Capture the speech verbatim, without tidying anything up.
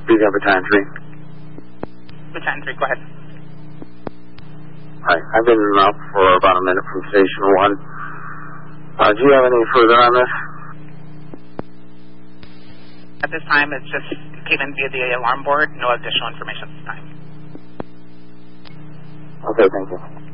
Speaking of Battalion three. Battalion three, go ahead. Hi, I've been up for about a minute from Station one. Uh, do you have any further on this? At this time, it's just came in via the alarm board. No additional information at this time. Okay, thank you.